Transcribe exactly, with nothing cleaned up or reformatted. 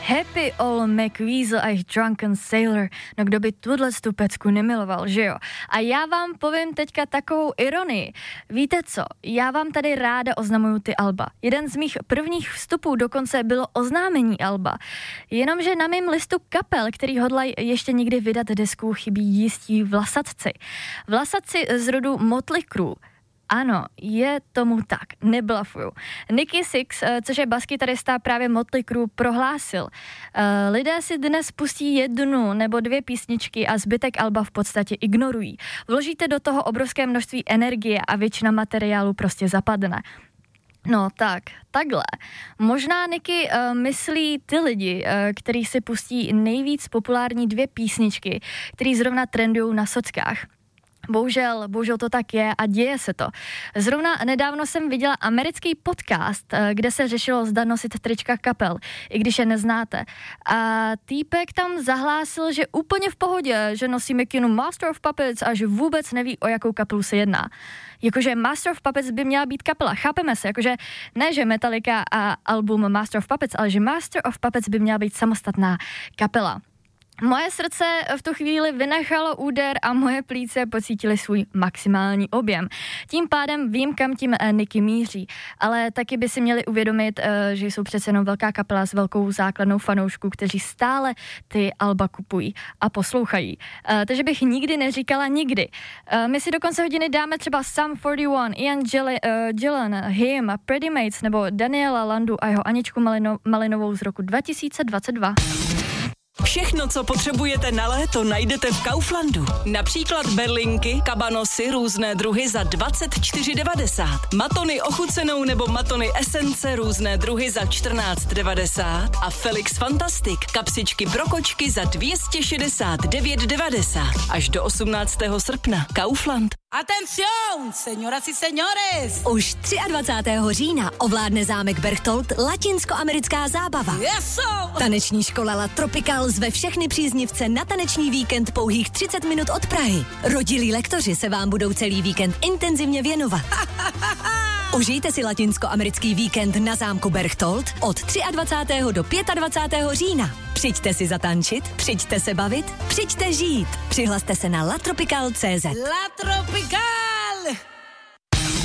Happy Old McWeasel a Drunken Sailor. No kdo by tuhle stupecku nemiloval, že jo? A já vám povím teďka takovou ironii. Víte co, já vám tady ráda oznamuju ty alba. Jeden z mých prvních vstupů dokonce bylo oznámení alba. Jenomže na mém listu kapel, který hodlají ještě někdy vydat desku, chybí jistí vlasatci. Vlasatci z rodu Motley Crue. Ano, je tomu tak, neblafuju. Nicky Six, což je baskytarista právě Motley Crue, prohlásil: lidé si dnes pustí jednu nebo dvě písničky a zbytek alba v podstatě ignorují. Vložíte do toho obrovské množství energie a většina materiálu prostě zapadne. No tak, takhle. Možná Nicky uh, myslí ty lidi, uh, který si pustí nejvíc populární dvě písničky, který zrovna trendujou na sockách. Bohužel, bohužel to tak je a děje se to. Zrovna nedávno jsem viděla americký podcast, kde se řešilo, zda nosit trička kapel, i když je neznáte. A týpek tam zahlásil, že úplně v pohodě, že nosí mikinu Master of Puppets a že vůbec neví, o jakou kapelu se jedná. Jakože Master of Puppets by měla být kapela, chápeme se, jakože ne, že Metallica a album Master of Puppets, ale že Master of Puppets by měla být samostatná kapela. Moje srdce v tu chvíli vynechalo úder a moje plíce pocítily svůj maximální objem. Tím pádem vím, kam tím Nicky míří, ale taky by si měli uvědomit, že jsou přece jenom velká kapela s velkou základnou fanoušků, kteří stále ty alba kupují a poslouchají. Takže bych nikdy neříkala nikdy. My si do konce hodiny dáme třeba Sum čtyřicet jedna, Ian Gillan, Him, Pretty Mates nebo Daniela Landu a jeho Aničku Malino, Malinovou z roku dva tisíce dvacet dva. Všechno, co potřebujete na léto, najdete v Kauflandu. Například berlinky, kabanosy, různé druhy za dvacet čtyři devadesát. Matony ochucenou nebo matony esence, různé druhy za čtrnáct devadesát. A Felix Fantastic, kapsičky pro kočky za dvě stě šedesát devět devadesát. Až do osmnáctého srpna. Kaufland. Atención, señoras y señores! Už dvacátého třetího října ovládne zámek Berchtold latinskoamerická zábava. Yes, Taneční škola La Tropical zve všechny příznivce na taneční víkend pouhých třicet minut od Prahy. Rodilí lektoři se vám budou celý víkend intenzivně věnovat. Užijte si latinskoamerický víkend na zámku Berchtold od dvacátého třetího do dvacátého pátého října. Přijďte si zatančit, přijďte se bavit, přijďte žít. Přihlaste se na latropical tečka cé zet. La Tropical!